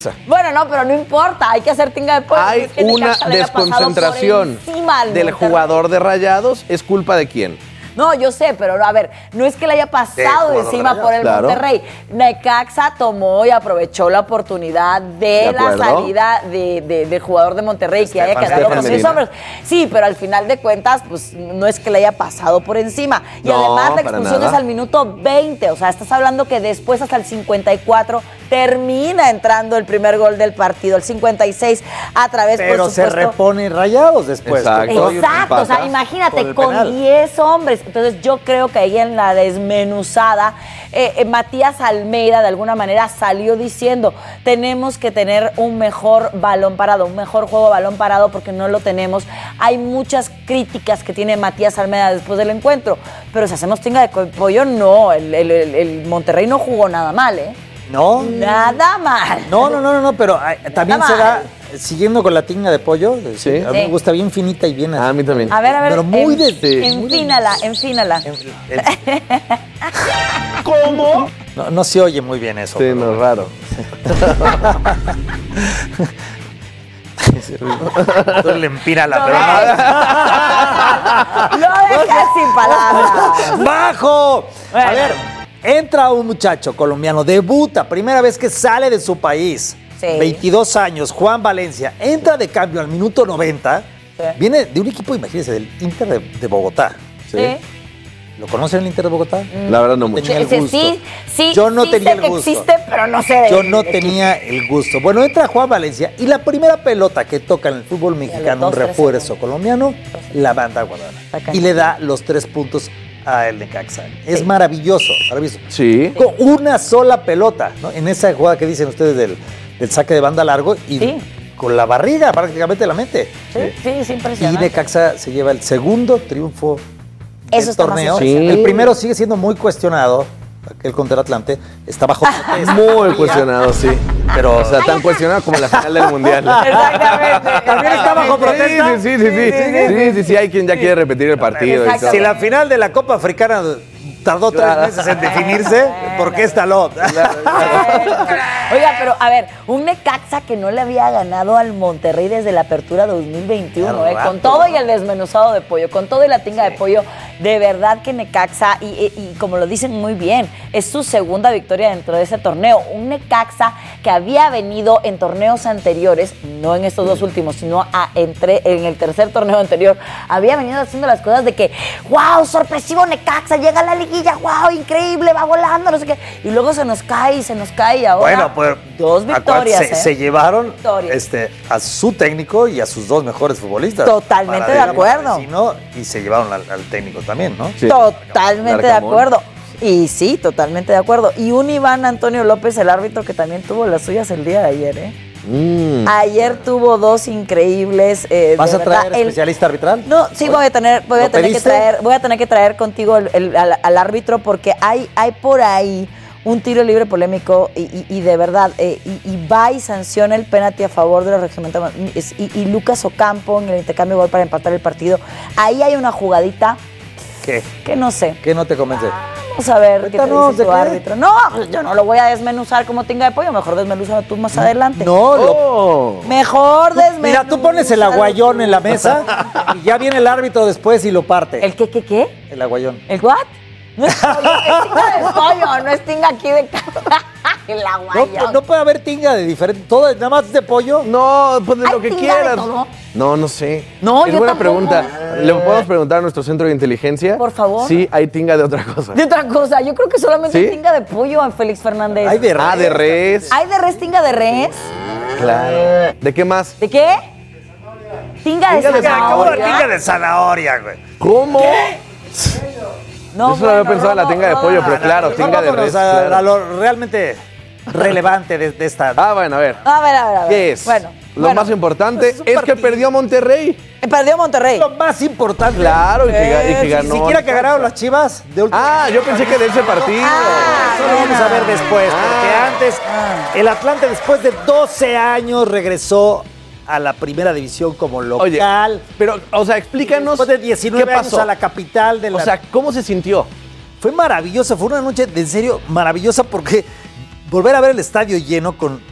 Bueno, no, pero no importa, hay que hacer tinga de pollo. Hay una desconcentración del jugador de Rayados. ¿Es culpa de quién? No, yo sé, pero a ver, no es que le haya pasado encima por el Monterrey. Necaxa tomó y aprovechó la oportunidad de la salida del jugador de Monterrey, que haya quedado con 6 hombres. Sí, pero al final de cuentas, pues no es que le haya pasado por encima. Y no, además la expulsión es al minuto 20. O sea, estás hablando que después hasta el 54 termina entrando el primer gol del partido, el 56 a través, pero por supuesto. Se repone Rayados después. Exacto, o sea, imagínate, con 10 hombres. Entonces yo creo que ahí en la desmenuzada, Matías Almeida de alguna manera salió diciendo, tenemos que tener un mejor balón parado, un mejor juego de balón parado porque no lo tenemos. Hay muchas críticas que tiene Matías Almeida después del encuentro, pero si hacemos tinga de pollo, no, el Monterrey no jugó nada mal, ¿eh? No. Nada mal. No, pero también se da, siguiendo con la tinga de pollo, sí. A mí me gusta bien finita y bien así. A mí también. A ver, pero muy enfínala. ¿Cómo? No se oye muy bien eso. Sí, pero... no, raro. Tú le empina la pelota. Lo dejas sin palabras. ¡Bajo! Bueno. A ver, entra un muchacho colombiano, debuta, primera vez que sale de su país. Sí. 22 años, Juan Valencia. Entra de cambio al minuto 90. Sí. Viene de un equipo, imagínense, del Inter de Bogotá. Sí. ¿Lo conocen el Inter de Bogotá? La verdad no mucho. Tenía el gusto. Sí, yo no tenía el gusto. Existe, pero no sé de Yo no tenía el gusto. Bueno, entra Juan Valencia y la primera pelota que toca en el fútbol mexicano, un refuerzo colombiano, la manda a Guadalajara. Y le da los 3 puntos a el Necaxa. Es maravilloso. Sí. Con una sola pelota, ¿no? En esa jugada que dicen ustedes del saque de banda largo y con la barriga prácticamente la mente. Sí, es impresionante. Y Necaxa se lleva el segundo triunfo del torneo. El primero sigue siendo muy cuestionado, aquel contra el Atlante, está bajo protesta. Muy cuestionado, sí. Pero, o sea, tan cuestionado como la final del Mundial. Exactamente. ¿También está bajo protesta? Sí, hay quien ya quiere repetir el partido. Y si la final de la Copa Africana tardó 3 meses en definirse, ¿por qué está Lot? Oiga, pero a ver, un Necaxa que no le había ganado al Monterrey desde la apertura 2021, con todo y el desmenuzado de pollo, con todo y la tinga de pollo, de verdad que Necaxa, y como lo dicen muy bien, es su segunda victoria dentro de ese torneo. Un Necaxa que había venido en torneos anteriores, no en estos 2 últimos, sino en el tercer torneo anterior, había venido haciendo las cosas de que, wow, sorpresivo Necaxa, llega a la liguilla, wow, increíble, va volando, no sé qué. Y luego se nos cae y ahora bueno, pues, 2 victorias. Se llevaron a su técnico y a sus 2 mejores futbolistas. Totalmente de acuerdo. Y se llevaron al técnico también, ¿no? Sí. Totalmente de acuerdo. Y sí, totalmente de acuerdo. Y un Iván Antonio López, el árbitro, que también tuvo las suyas el día de ayer, ¿eh? Ayer tuvo 2 increíbles. ¿Vas a traer especialista arbitral? No, sí, voy a tener que traer contigo al árbitro, porque hay por ahí un tiro libre polémico y de verdad, y va y sanciona el penalti a favor de los regiomontanos. Y Lucas Ocampo en el intercambio de gol para empatar el partido. Ahí hay una jugadita. ¿Qué? Que no sé. ¿Qué no te convence? Vamos a ver qué te dice tu árbitro. No, yo no lo voy a desmenuzar como tinga de pollo. Mejor desmenúzalo tú más adelante. Mejor desmenúzalo. Mira, tú pones el aguayón en la mesa y ya viene el árbitro después y lo parte. ¿El qué? El aguayón. ¿El what? No es pollo, es tinga de pollo, no es tinga aquí de el aguayón. No puede haber tinga de diferente. Todo nada más de pollo. No, pues de lo que quieras. No sé. No, es yo buena tampoco. pregunta. ¿Le podemos preguntar a nuestro centro de inteligencia? Por favor. Sí, hay tinga de otra cosa. De otra cosa. Yo creo que solamente hay tinga de pollo a Félix Fernández. Hay de res. De res. ¿Hay de res, tinga de res? Claro. ¿De qué más? ¿De qué? Tinga de zanahoria. ¿Cómo la tinga de zanahoria, güey? ¿Cómo? No, eso lo había pensado en la tinga de pollo, pero claro, tinga de res. A lo realmente relevante de esta. Bueno, a ver. A ver. ¿Qué es? Lo más importante es que perdió Monterrey. Perdió Monterrey. Lo más importante. Claro, y que ganó. Ni siquiera que ganaron las Chivas. Yo pensé que de ese partido. Eso lo vamos a ver después, porque antes el Atlante, después de 12 años, regresó a la primera división como local. Oye, pero, o sea, explícanos. Después de 19 ¿qué pasó? años a la capital de la... O sea, ¿cómo se sintió? Fue maravillosa, fue una noche, de en serio, maravillosa, porque volver a ver el estadio lleno con